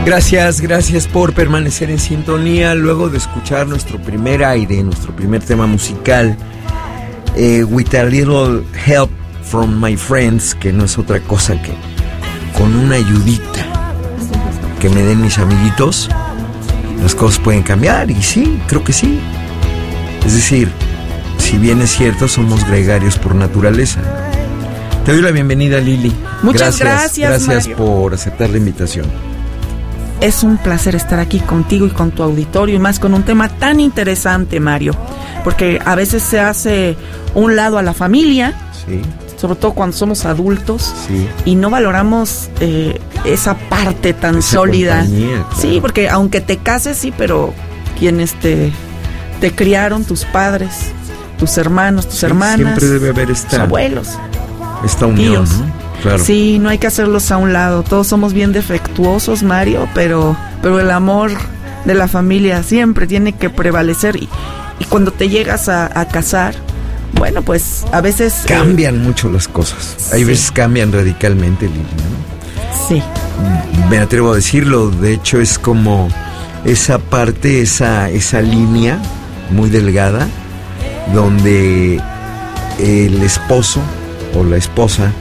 Gracias por permanecer en sintonía. Luego de escuchar nuestro primer aire, nuestro primer tema musical, With a Little Help from My Friends, que no es otra cosa que con una ayudita que me den mis amiguitos, las cosas pueden cambiar. Y sí, creo que sí. Es decir, si bien es cierto, somos gregarios por naturaleza. Te doy la bienvenida, Lili. Muchas gracias Mario, por aceptar la invitación. Es un placer estar aquí contigo y con tu auditorio, y más con un tema tan interesante, Mario, porque a veces se hace un lado a la familia, sí, sobre todo cuando somos adultos, sí, y no valoramos esa parte tan esa sólida. Claro. Sí, porque aunque te cases, sí, pero quienes te criaron, tus padres, tus hermanos, tus hermanas, siempre debe haber tus abuelos, esta unión, tíos, ¿no? Claro. Sí, no hay que hacerlos a un lado. Todos somos bien defectuosos, Mario, pero el amor de la familia siempre tiene que prevalecer. Y cuando te llegas a casar, bueno, pues a veces cambian mucho las cosas. Hay veces cambian radicalmente, Lili, ¿no? Sí. Me atrevo a decirlo. De hecho, es como esa parte, esa línea muy delgada, donde el esposo o la esposa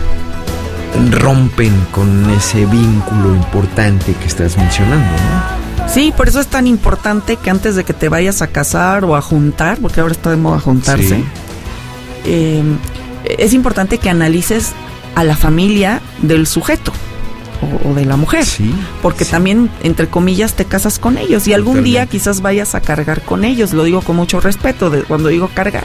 rompen con ese vínculo importante que estás mencionando, ¿no? Sí, por eso es tan importante que antes de que te vayas a casar o a juntar, porque ahora está de moda juntarse, sí, es importante que analices a la familia del sujeto o de la mujer, sí, porque sí, también, entre comillas, te casas con ellos y algún totalmente día quizás vayas a cargar con ellos. Lo digo con mucho respeto cuando digo cargar,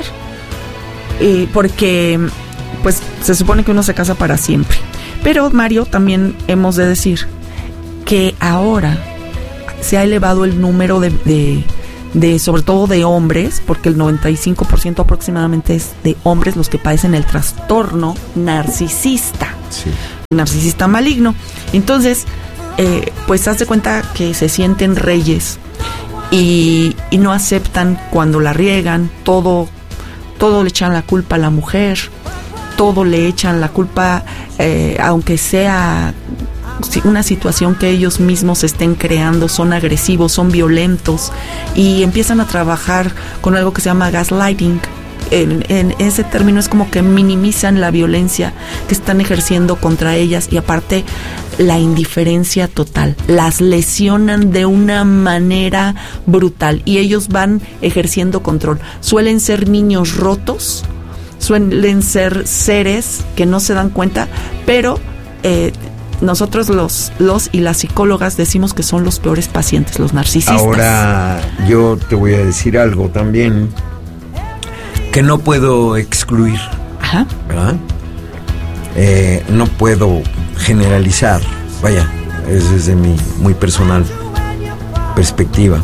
porque pues se supone que uno se casa para siempre. Pero, Mario, también hemos de decir que ahora se ha elevado el número de sobre todo de hombres, porque el 95% aproximadamente es de hombres los que padecen el trastorno narcisista, sí, narcisista maligno. Entonces, pues haz de cuenta que se sienten reyes y no aceptan cuando la riegan, todo le echan la culpa a la mujer, todo le echan la culpa, aunque sea una situación que ellos mismos estén creando. Son agresivos, son violentos y empiezan a trabajar con algo que se llama gaslighting. En ese término es como que minimizan la violencia que están ejerciendo contra ellas, y aparte la indiferencia total, las lesionan de una manera brutal y ellos van ejerciendo control. Suelen ser niños rotos, suelen ser seres que no se dan cuenta, pero nosotros los y las psicólogas decimos que son los peores pacientes, los narcisistas. Ahora yo te voy a decir algo también que no puedo excluir. Ajá. ¿Verdad? No puedo generalizar, vaya, es desde mi muy personal perspectiva.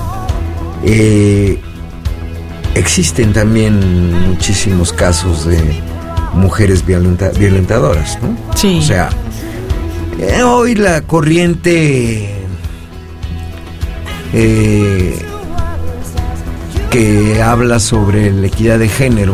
Existen también muchísimos casos de mujeres violentadoras, ¿no? Sí. O sea, hoy la corriente que habla sobre la equidad de género,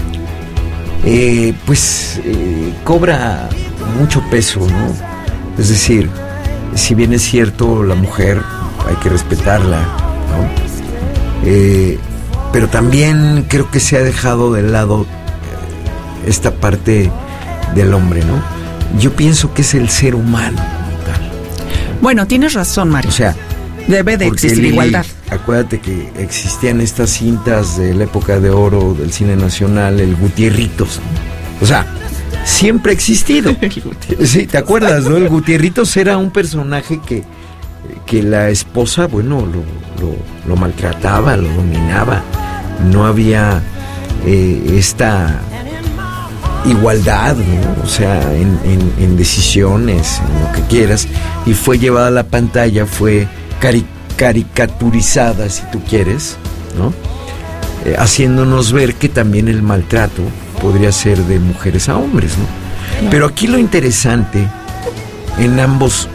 cobra mucho peso, ¿no? Es decir, si bien es cierto, la mujer hay que respetarla, ¿no? Pero también creo que se ha dejado de lado esta parte del hombre, ¿no? Yo pienso que es el ser humano tal. Bueno, tienes razón, Mario. O sea, debe de existir igualdad. Acuérdate que existían estas cintas de la época de oro del cine nacional, el Gutierritos, ¿no? O sea, siempre ha existido. Sí, ¿te acuerdas, no? El Gutierritos era un personaje que la esposa, bueno, lo maltrataba, lo dominaba. No había esta igualdad, ¿no? O sea, en decisiones, en lo que quieras, y fue llevada a la pantalla, fue caricaturizada, si tú quieres, ¿no? Haciéndonos ver que también el maltrato podría ser de mujeres a hombres, ¿no? Claro. Pero aquí lo interesante en ambos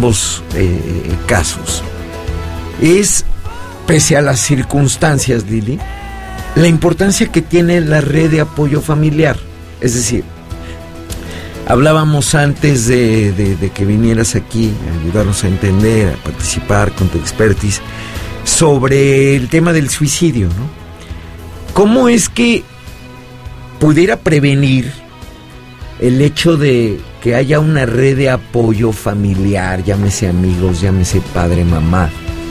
casos es, pese a las circunstancias, Lili, la importancia que tiene la red de apoyo familiar. Es decir, Hablábamos antes de que vinieras aquí a ayudarnos a entender, a participar con tu expertise sobre el tema del suicidio, ¿no? ¿Cómo es que pudiera prevenir el hecho de que haya una red de apoyo familiar, llámese amigos, llámese padre, mamá,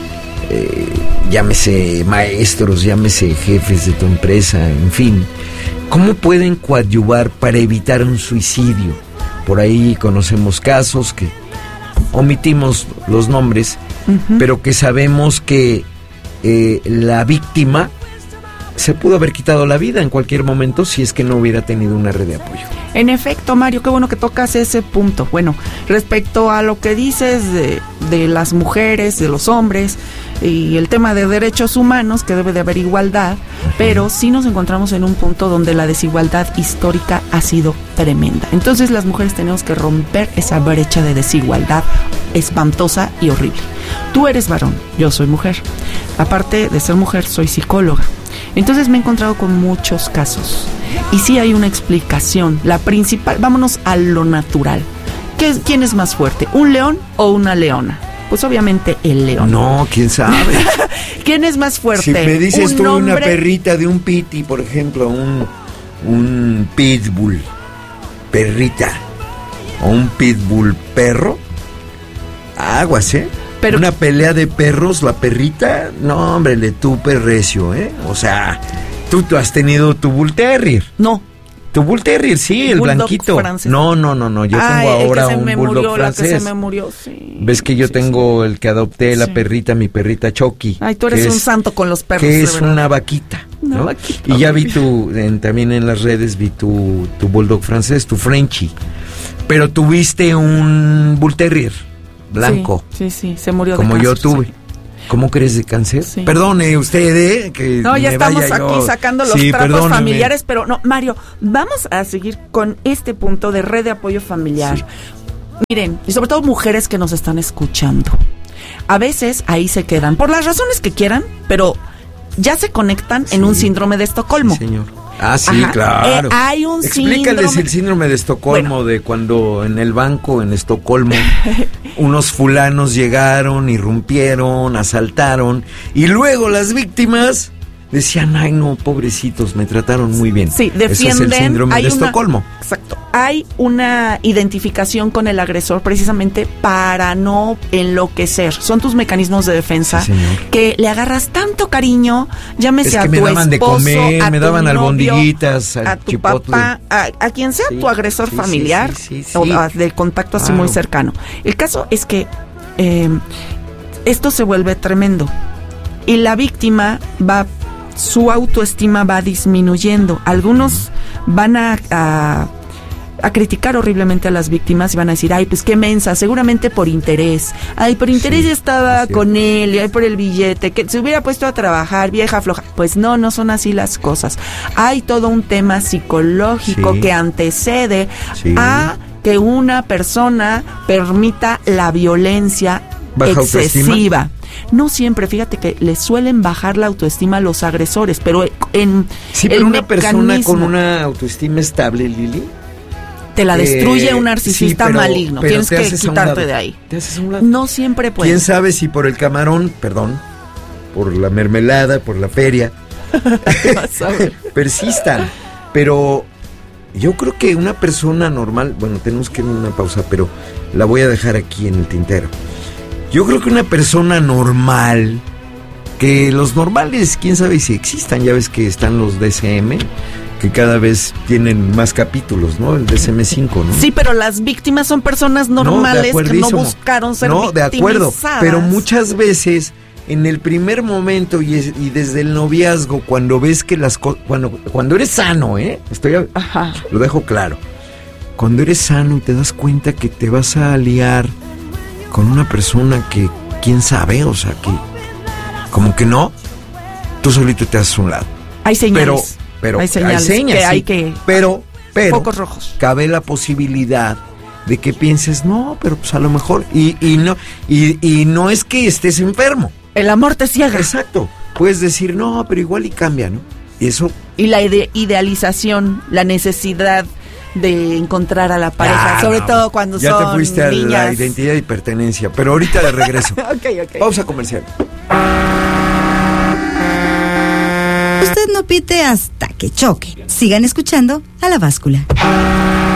llámese maestros, llámese jefes de tu empresa, en fin? ¿Cómo pueden coadyuvar para evitar un suicidio? Por ahí conocemos casos que omitimos los nombres, pero que sabemos que la víctima se pudo haber quitado la vida en cualquier momento si es que no hubiera tenido una red de apoyo. En efecto, Mario, qué bueno que tocas ese punto. Bueno, respecto a lo que dices de las mujeres, de los hombres, y el tema de derechos humanos, que debe de haber igualdad, pero sí nos encontramos en un punto donde la desigualdad histórica ha sido tremenda. Entonces las mujeres tenemos que romper esa brecha de desigualdad espantosa y horrible. Tú eres varón, yo soy mujer. Aparte de ser mujer, soy psicóloga. Entonces me he encontrado con muchos casos. Y sí hay una explicación. La principal, vámonos a lo natural. ¿Quién es más fuerte? ¿Un león o una leona? Pues obviamente el león. No, quién sabe. ¿Quién es más fuerte? Si me dices tú una perrita de un piti, por ejemplo, un pitbull perrita o un pitbull perro, aguas, Pero una pelea de perros, la perrita, no, hombre, le tupe recio, O sea, tú has tenido tu Bull Terrier. No. Tu Bull Terrier, sí, el Bulldog blanquito. Francés. No, yo tengo ahora un Bulldog francés. La que se me murió, sí. Ves que yo tengo el que adopté, la perrita, mi perrita Chucky. Ay, tú eres un santo con los perros. Que es una vaquita, ¿no? Y ya vi también en las redes vi tu Bulldog francés, tu Frenchie. Pero tuviste un Bull Terrier blanco. Sí, se murió de como cáncer. Yo tuve. Sí. ¿Cómo crees de cáncer? Sí. Perdone usted, que no, ya estamos aquí yo sacando los trapos familiares, pero no, Mario, vamos a seguir con este punto de red de apoyo familiar. Sí. Miren, y sobre todo mujeres que nos están escuchando. A veces ahí se quedan, por las razones que quieran, pero ya se conectan en un síndrome de Estocolmo. Sí, señor. Ah, sí, claro. Hay un Explícales el síndrome de Estocolmo, de cuando en el banco en Estocolmo unos fulanos llegaron, irrumpieron, asaltaron, y luego las víctimas decían, ay no, pobrecitos, me trataron muy bien. Sí, defienden. Eso es el síndrome de Estocolmo. Exacto. Hay una identificación con el agresor precisamente para no enloquecer. Son tus mecanismos de defensa, que le agarras tanto cariño, llámese a tu esposo, me daban de comer, me daban albondiguitas, a tu papá, a quien sea tu agresor familiar, o del contacto así muy cercano. El caso es que esto se vuelve tremendo y la víctima su autoestima va disminuyendo. Algunos van a criticar horriblemente a las víctimas y van a decir, ay, pues qué mensa, seguramente por interés. Ay, por interés ya estaba con él, y ay, por el billete, que se hubiera puesto a trabajar, vieja floja. Pues no son así las cosas. Hay todo un tema psicológico que antecede a que una persona permita la violencia excesiva. Autoestima. No siempre, fíjate que le suelen bajar la autoestima a los agresores, pero pero una persona con una autoestima estable, Lili, te la destruye un narcisista maligno. Tienes que quitarte de ahí. Te haces a un lado. No siempre puede. ¿Quién sabe si por el camarón, por la mermelada, por la feria, persistan? Pero yo creo que una persona normal, bueno, tenemos que ir a una pausa, pero la voy a dejar aquí en el tintero. Yo creo que una persona normal, que los normales, quién sabe si existan, ya ves que están los DSM, que cada vez tienen más capítulos, ¿no? El DSM-5, ¿no? Sí, pero las víctimas son personas normales que no buscaron ser victimizadas. No, de acuerdo, pero muchas veces en el primer momento y desde el noviazgo, cuando ves que cuando eres sano, lo dejo claro, cuando eres sano y te das cuenta que te vas a aliar con una persona que, quién sabe, o sea, que como que no, tú solito te haces a un lado. Hay señales. Pero hay señales que hay que... Pero focos rojos. Cabe la posibilidad de que pienses, no, pero pues a lo mejor, y no es que estés enfermo. El amor te ciega. Exacto. Puedes decir, no, pero igual y cambia, ¿no? Y eso... Y la idealización, la necesidad de encontrar a la pareja, sobre todo cuando ya son te fuiste niñas. a la identidad y pertenencia, pero ahorita de regreso. Ok. Pausa comercial. Usted no pite hasta que choque. Sigan escuchando a La Báscula.